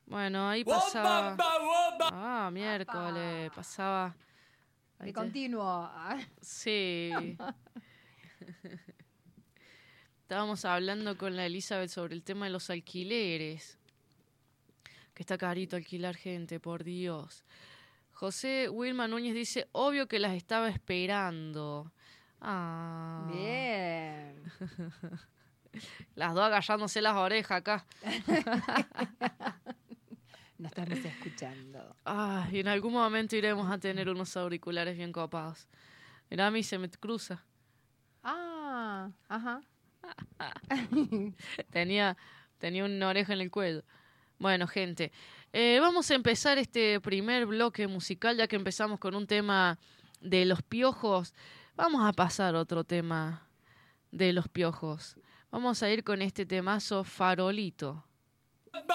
Bueno, ahí pasaba... Ah, miércoles, pasaba... De continuo. Sí. Estábamos hablando con la Elizabeth sobre el tema de los alquileres. Que está carito alquilar gente, por Dios. José Wilma Núñez dice, obvio que las estaba esperando. Ah. Bien. Las dos agarrándose las orejas acá. No estamos escuchando. Ah, y en algún momento iremos a tener unos auriculares bien copados. Mirá, a mí se me cruza. Ah, ajá. Tenía una oreja en el cuello. Bueno, gente, vamos a empezar este primer bloque musical, ya que empezamos con un tema de los piojos. Vamos a pasar a otro tema de los piojos. Vamos a ir con este temazo Farolito.